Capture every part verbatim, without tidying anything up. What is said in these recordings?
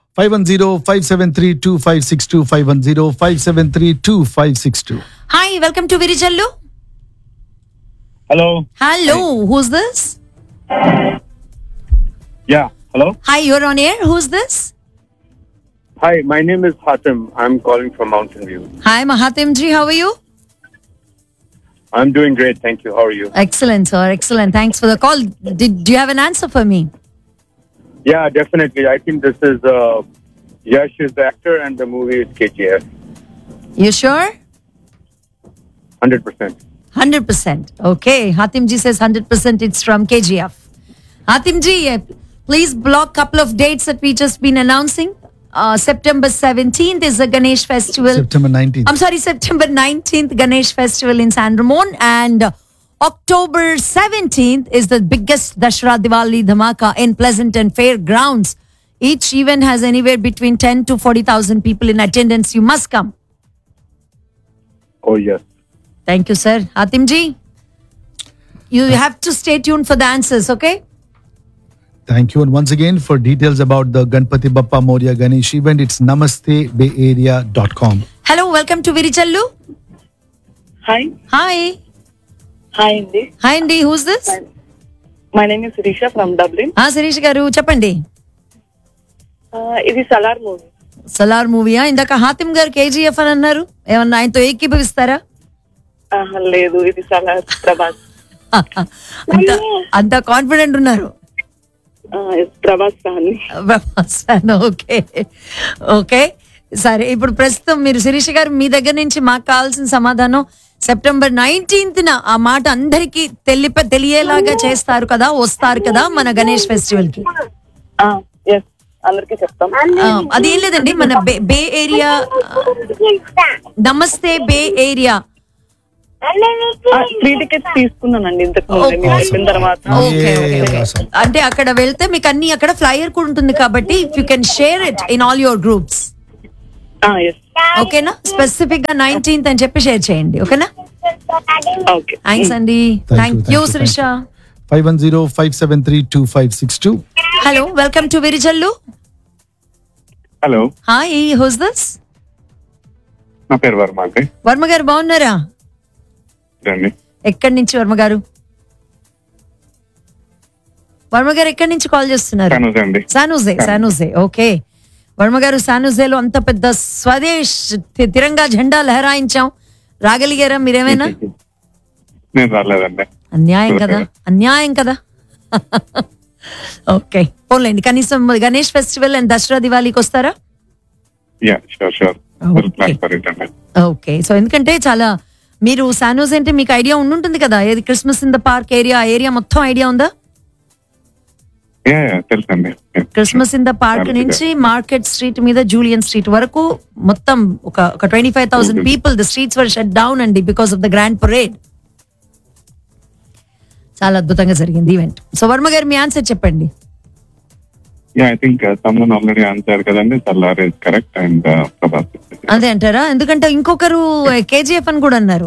five one zero, five seven three, two five six two, five one zero, five seven three, two five six two. Hi, welcome to Virijallu. Hello. Hello, who's this? Yeah, hello. Hi, you're on air. Who's this? Hi, my name is Hatim. I'm calling from Mountain View. Hi, Mahatim ji, how are you? I'm doing great, thank you. How are you? Excellent, sir. Excellent. Thanks for the call. Did do you have an answer for me? Yeah, definitely. I think this is uh, Yash is the actor and the movie is K G F. You sure? one hundred percent. one hundred percent. Okay. Hatim ji says one hundred percent it's from K G F. Hatim ji, please block couple of dates that we just been announcing. Uh, September seventeenth is the Ganesh Festival. September nineteenth. I'm sorry, September nineteenth, Ganesh Festival in San Ramon. And uh, October seventeenth is the biggest Dashra Diwali Dhamaka in Pleasanton Fairgrounds. Each event has anywhere between ten to forty thousand people in attendance. You must come. Oh, yes. Thank you, sir. Hatim ji, you have to stay tuned for the answers, okay? Thank you. And once again, for details about the Ganpati Bappa Moria Ganesh event, it's namaste bay area dot com. Hello, welcome to Virijallu. Hi. Hi. Hi, Andy. Hi, Andy. Who's this? My name is Risha from Dublin. Ah, Sirish garu, చెప్పండి. Uh, ఇది Salaar movie. Salaar మూవీయా? ఇందాక హాతిమ్ గారు KGF అని అన్నారు. ఏమన్నా ఆయనతో ఏకీభవిస్తారా? లేదు, ఇది సలార్ ప్రభాస్. అంత అంత కాన్ఫిడెంట్ ఉన్నారు. Prabhas fan. Prabhas fan. Okay okay సరే. ఇప్పుడు ప్రస్తుతం మీరు శిరీష్ గారు మీ దగ్గర నుంచి మాకు కావాల్సిన సమాధానం సెప్టెంబర్ నైన్టీన్త్ న ఆ మాట అందరికి తెలిప తెలియేలాగా చేస్తారు కదా, వస్తారు కదా మన గణేష్ ఫెస్టివల్ కి. అందరికి చెప్తాం. అదేం లేదండి, మన బే ఏరియా, నమస్తే బే ఏరియా త్రీ టికెట్స్ తీసుకున్నానండి ఇంతకు అయిపోయిన తర్వాత. అంటే అక్కడ వెళ్తే మీకు అన్ని అక్కడ ఫ్లైయర్ కూడా ఉంటుంది కాబట్టి if you can share it in all your groups. ఓకేనా? స్పెసిఫిక్ గా నైన్టీన్త్ అని చెప్పి షేర్ చేయండి. ఓకేనా? ఓకే, థ్యాంక్స్ అండి. Thank you Srisha. five one zero, five seven three, two five six two. Hello, welcome to Virijallu. Hello. Hi, who's this? నా పేరు వర్మ అండి. వర్మ గారు బాగున్నారా? ఎక్కడి నుంచి వర్మ గారు? వర్మ గారు ఎక్కడి నుంచి కాల్ చేస్తున్నారు? శానూజే. శానూజే. ఓకే వర్మ గారు, శానూజేలో అంత పెద్ద స్వదేశ్ తిరంగా జెండా లహరాయించాం. రాగలిగారా మీరేమైనా? అన్యాయం కదా, అన్యాయం కదా. ఓకే పోలేండి, కనీసం గణేష్ ఫెస్టివల్ అండ్ దసరా దివాళీకి వస్తారా? ఓకే సో ఎందుకంటే చాలా మీరు శానోజ్ అంటే మీకు ఐడియా ఉండుంటుంది కదా, ఏది Christmas in the park area, area మొత్తం ఐడియా ఉందా? క్రిస్మస్ ఇన్ ద పార్క్ నుంచి మార్కెట్ స్ట్రీట్ మీద జూలియన్ స్ట్రీట్ వరకు మొత్తం ఒక ఒక twenty five thousand people the streets were shut down అండి because of the grand parade. చాలా అద్భుతంగా జరిగింది ఈవెంట్. సో వర్మ గారు మీ ఆన్సర్ చెప్పండి. అదే అంటారా? ఎందుకంటే ఇంకొకరు కేజీఎఫ్ అని కూడా అన్నారు.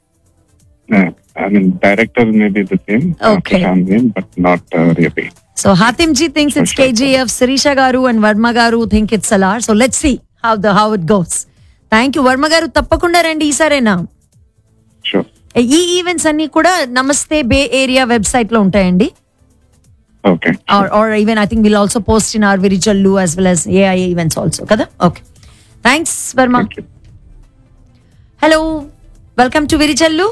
Director maybe the same, but not really. So Hatim ji thinks it's K G F, Sirisha garu and Varma garu think it's Salar. So let's see how the how it goes. Thank you Varma garu, tappakunda randi ఈసారేనా. Sure. ఈ events అన్ని కూడా నమస్తే బే area website లో ఉంటాయండి. Okay. Or or even I think we'll also post in our Virijallu as well as A I A events also kada. Okay. Thanks Varma. Thank you. Hello. Welcome to Virijallu.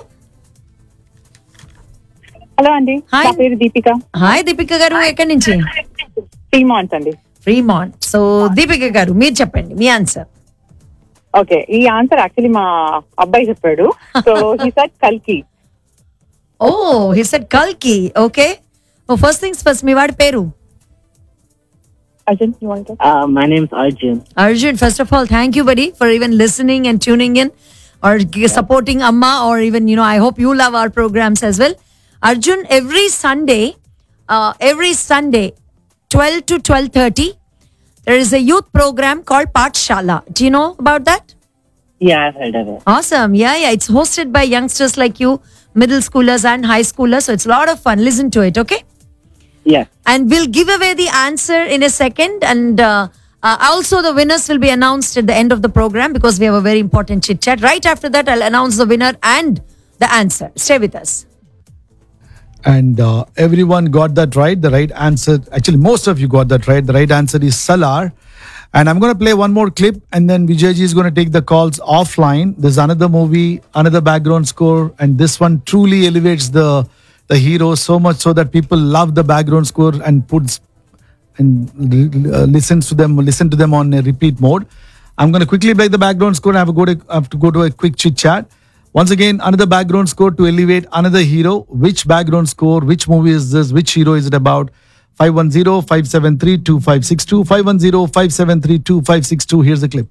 Hello అండి, నా పేరు Deepika. Hi Deepika గారు, ఎక్కడి నుంచి? Fremont అండి. Fremont. So Deepika గారు మీరు చెప్పండి మీ ఆన్సర్. ఓకే, ఈ ఆన్సర్ యాక్చువల్లీ మా అబ్బాయి చెప్పాడు. సో హి సెడ్ కల్కి. ఓ హి సెడ్ కల్కి. ఓకే, ఓ ఫస్ట్ థింగ్స్ ఫస్ట్, మీ వాడి పేరు? Arjun. You want? Uh, my name is Arjun. Arjun, first of all, thank you, buddy, for even listening and tuning in or supporting Amma, or even, you know, I hope you love our programs as well. Arjun, every Sunday, uh, every Sunday, twelve to twelve thirty, there is a youth program called Pathshala. Do you know about that? Yeah, I've heard of it. Awesome. Yeah, yeah. It's hosted by youngsters like you, middle schoolers and high schoolers. So it's a lot of fun. Listen to it, okay? Yeah. And we'll give away the answer in a second. And uh, Uh, also, the winners will be announced at the end of the program because we have a very important chit chat. Right after that, I'll announce the winner and the answer. Stay with us. And uh, everyone got that right. The right answer, actually, most of you got that right. The right answer is Salar. And I'm going to play one more clip, and then Vijayji is going to take the calls offline. There's another movie, another background score, and this one truly elevates the the hero so much so that people love the background score and puts and uh, listens to them, listen to them on a repeat mode. I'm going to quickly play the background score. I have to go to, I have to go to a quick chit chat. Once again, another background score to elevate another hero. Which background score? Which movie is this? Which hero is it about? five one zero, five seven three, two five six two. five one zero, five seven three, two five six two. Here's the clip.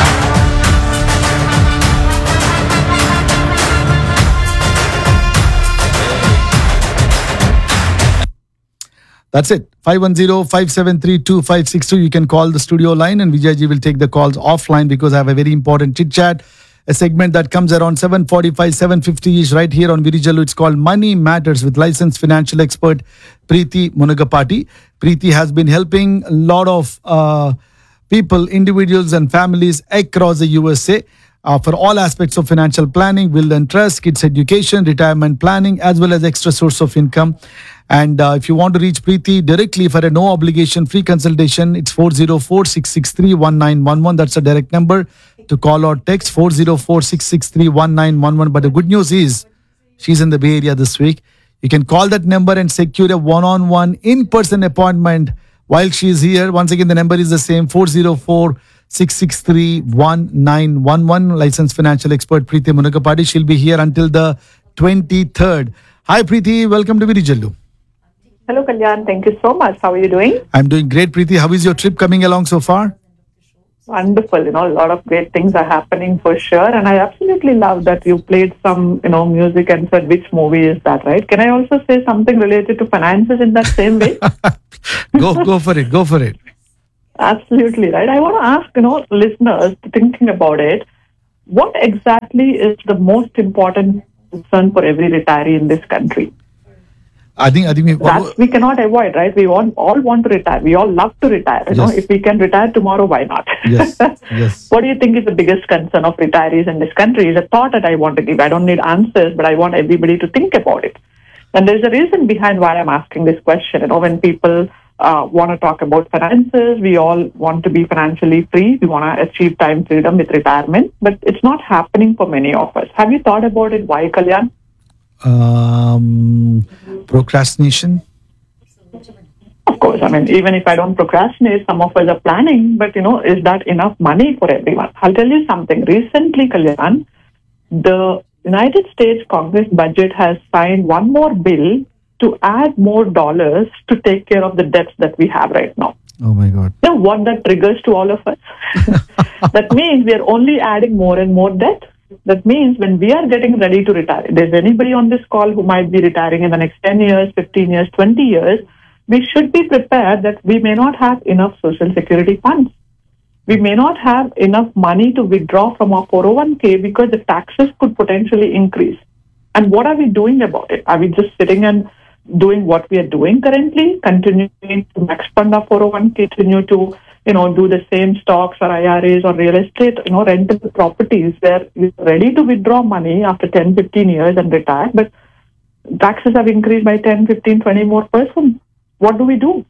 That's it. five one zero, five seven three, two five six two. You can call the studio line and Vijayji will take the calls offline because I have a very important chit chat. A segment that comes around seven forty-five, seven fifty is right here on Virijalu. It's called Money Matters with licensed financial expert Preeti Munagapati. Preeti has been helping a lot of uh, people, individuals and families across the U S A uh, for all aspects of financial planning, will and trust, kids education, retirement planning, as well as extra source of income. And uh, if you want to reach Preeti directly for a no obligation free consultation, it's four zero four, six six three, one nine one one. That's a direct number to call or text, four zero four, six six three, one nine one one. But the good news is she's in the Bay Area this week. You can call that number and secure a one-on-one in-person appointment while she's here. Once again, the number is the same, four zero four, six six three, one nine one one. Licensed financial expert Preeti Munagapati. She'll be here until the twenty-third. Hi Preeti, welcome to Virijalu. Hello, Kalyan. Thank you so much. How are you doing? I'm doing great, Preeti. How is your trip coming along so far? Wonderful. You know, a lot of great things are happening for sure. And I absolutely love that you played some, you know, music and said which movie is that, right? Can I also say something related to finances in that same way? go, go for it. Go for it. Absolutely, right. I want to ask, you know, listeners thinking about it, what exactly is the most important concern for every retiree in this country? I think I think we, that we cannot avoid, right? We want, all want to retire. We all love to retire. You Yes. know, if we can retire tomorrow, why not? Yes, yes. What do you think is the biggest concern of retirees in this country? Is a thought that I want to give. I don't need answers, but I want everybody to think about it. And there's a reason behind why I'm asking this question. You know, when people uh, want to talk about finances, we all want to be financially free. We want to achieve time freedom with retirement, but it's not happening for many of us. Have you thought about it? Why, Kalyan? Um, procrastination. Of course, I mean, even if I don't procrastinate, some of us are planning, but you know, is that enough money for everyone? I'll tell you something. Recently, Kalyan, the United States Congress budget has signed one more bill to add more dollars to take care of the debts that we have right now. Oh my God. You know what that triggers to all of us? That means we are only adding more and more debt. That means when we are getting ready to retire, if there's anybody on this call who might be retiring in the next ten years, fifteen years, twenty years, we should be prepared that we may not have enough social security funds. We may not have enough money to withdraw from our four oh one k because the taxes could potentially increase. And what are we doing about it? Are we just sitting and doing what we are doing currently, continuing to expand our four oh one k, continue to you know, do the same stocks or I R As or real estate, you know, rental properties where you're ready to withdraw money after ten, fifteen years and retire, but taxes have increased by ten, fifteen, twenty more percent. What do we do?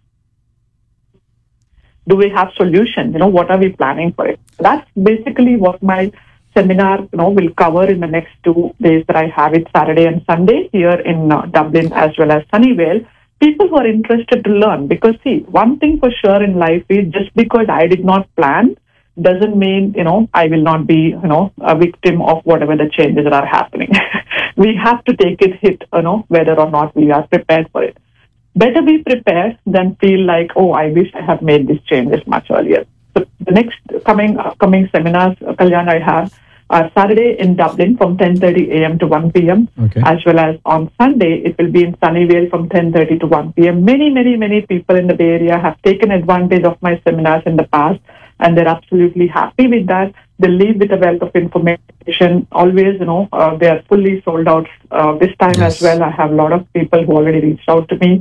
Do we have solutions? You know, what are we planning for it? That's basically what my seminar, you know, will cover in the next two days that I have it, Saturday and Sunday here in uh, Dublin as well as Sunnyvale. People who are interested to learn, because see, one thing for sure in life is just because I did not plan doesn't mean, you know, I will not be, you know, a victim of whatever the changes that are happening. We have to take it hit, you know, whether or not we are prepared for it. Better be prepared than feel like, oh, I wish I have made these changes much earlier. So the next coming upcoming seminars, uh, Kalyan, I have Uh, Saturday in Dublin from ten thirty a.m. to one p.m. Okay. As well as on Sunday, it will be in Sunnyvale from ten thirty to one p.m. Many, many, many people in the Bay Area have taken advantage of my seminars in the past, and they're absolutely happy with that. They leave with a wealth of information. Always, you know, uh, they are fully sold out uh, this time Yes. as well. I have a lot of people who already reached out to me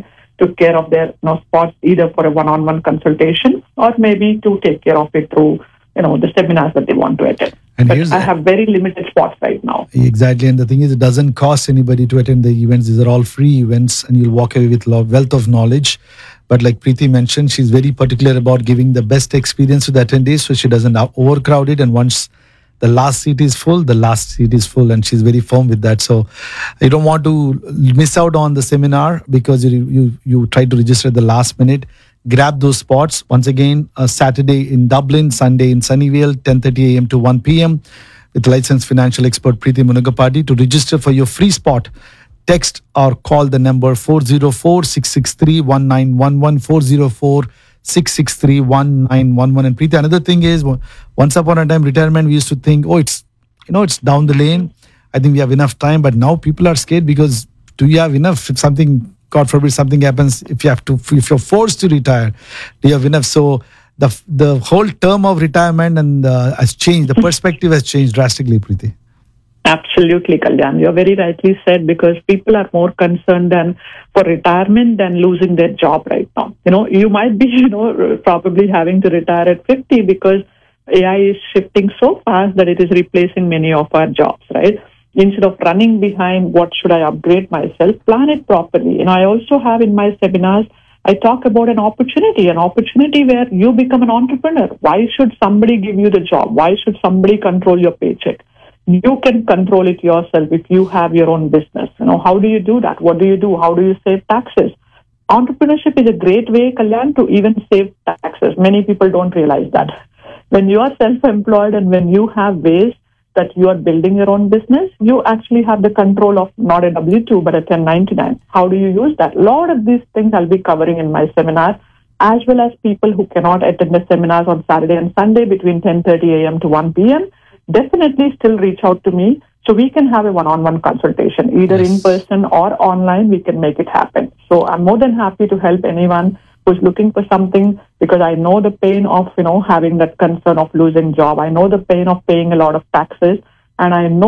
took care of their you know, spots either for a one-on-one consultation or maybe to take care of it through you know the seminars that they want to attend. And but here's I the- have very limited spots right now. Exactly. And the thing is, it doesn't cost anybody to attend the events. These are all free events and you'll walk away with lo- wealth of knowledge. But like Preeti mentioned, she's very particular about giving the best experience to the attendees so she doesn't out- overcrowd it. And once the last seat is full, the last seat is full. And she's very firm with that. So you don't want to miss out on the seminar because you, you, you try to register at the last minute. Grab those spots. Once again, uh, Saturday in Dublin, Sunday in Sunnyvale, ten thirty a.m. to one p.m. with licensed financial expert Preeti Munagapati. To register for your free spot, text or call the number four zero four, six six three, one nine one one, four zero four, six six three, one nine one one. And Preeti, another thing is, once upon a time, retirement, we used to think, oh, it's, you know, it's down the lane. I think we have enough time. But now people are scared because do you have enough? If something, God forbid, something happens, if you have to, if you're forced to retire, do you have enough? So the the whole term of retirement and uh, has changed. The perspective has changed drastically, Preeti. Absolutely, Kalyan. You're very rightly said because people are more concerned than for retirement than losing their job right now. You know, you might be, you know, probably having to retire at fifty because A I is shifting so fast that it is replacing many of our jobs, right? Instead of running behind what should I upgrade myself, plan it properly. You know, I also have in my seminars, I talk about an opportunity, an opportunity where you become an entrepreneur. Why should somebody give you the job? Why should somebody control your paycheck? You can control it yourself if you have your own business. You know, how do you do that? What do you do? How do you save taxes? Entrepreneurship is a great way, Kalyan, to even save taxes. Many people don't realize that. When you are self-employed and when you have ways that you are building your own business, you actually have the control of not a W two, but a ten ninety-nine. How do you use that? A lot of these things I'll be covering in my seminar, as well as people who cannot attend the seminars on Saturday and Sunday between ten thirty a.m. to one p.m. Definitely still reach out to me so we can have a one-on-one consultation, either Yes. in person or online. We can make it happen. So I'm more than happy to help anyone who's looking for something because I know the pain of, you know, having that concern of losing job. I know the pain of paying a lot of taxes, and I know